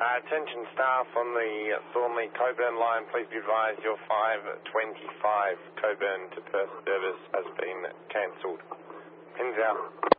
Attention staff on the Thornley Coburn line, please be advised your 5:25 Coburn to Perth service has been cancelled. Pins out.